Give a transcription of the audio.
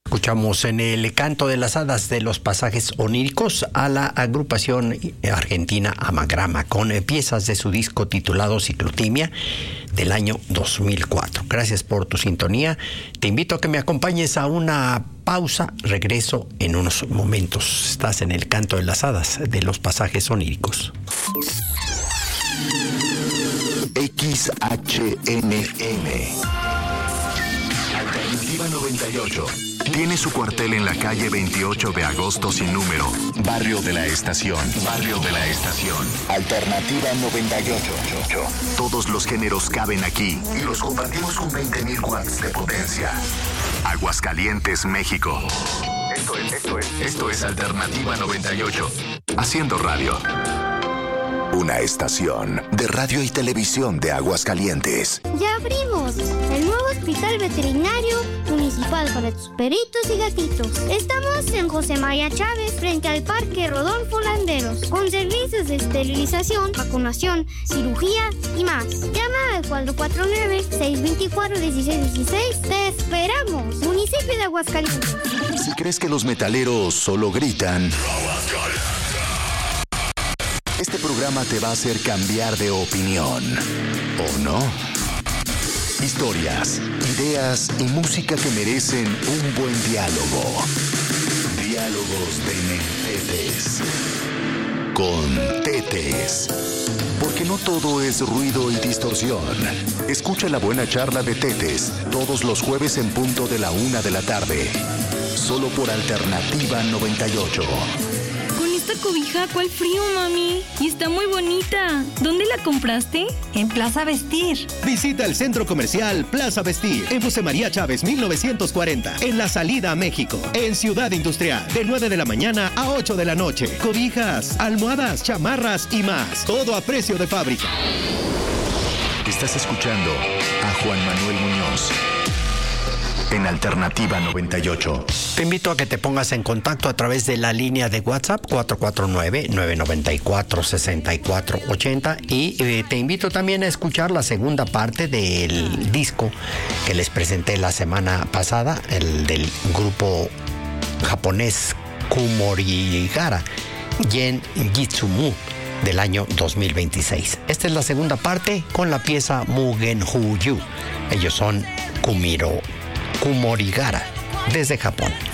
Escuchamos en el canto de las hadas de los pasajes oníricos a la agrupación argentina Amagrama con piezas de su disco titulado Ciclotimia del año 2004. Gracias por tu sintonía. Te invito a que me acompañes a una pausa. Regreso en unos momentos. Estás en el canto de las hadas de los pasajes oníricos. XHNM Alternativa 98 tiene su cuartel en la calle 28 de agosto sin número, Barrio de la Estación. Barrio de la Estación. Alternativa 98. Todos los géneros caben aquí y los compartimos con 20.000 watts de potencia. Aguascalientes, México. Esto es Alternativa 98. Haciendo radio. Una estación de radio y televisión de Aguascalientes. ¡Ya abrimos! El nuevo Hospital Veterinario Municipal para tus perritos y gatitos. Estamos en José María Chávez, frente al Parque Rodolfo Landeros, con servicios de esterilización, vacunación, cirugía y más. Llama al 449-624-1616. ¡Te esperamos! Municipio de Aguascalientes. Si crees que los metaleros solo gritan, este programa te va a hacer cambiar de opinión, ¿o no? Historias, ideas y música que merecen un buen diálogo. Diálogos de Tetes. Con Tetes. Porque no todo es ruido y distorsión. Escucha la buena charla de Tetes todos los jueves en punto de la 1:00 p.m. Solo por Alternativa 98. Esta cobija, ¿cuál frío, mami? Y está muy bonita. ¿Dónde la compraste? En Plaza Vestir. Visita el centro comercial Plaza Vestir en José María Chávez 1940, en la salida a México, en Ciudad Industrial, de 9 de la mañana a 8 de la noche. Cobijas, almohadas, chamarras y más. Todo a precio de fábrica. Estás escuchando a Juan Manuel Muñoz en Alternativa 98. Te invito a que te pongas en contacto a través de la línea de WhatsApp 449-994-6480 y te invito también a escuchar la segunda parte del disco que les presenté la semana pasada, el del grupo japonés Kumorigara, Gen Jitsumu, del año 2026. Esta es la segunda parte con la pieza Mugen Huyu. Ellos son Kumorigara, desde Japón.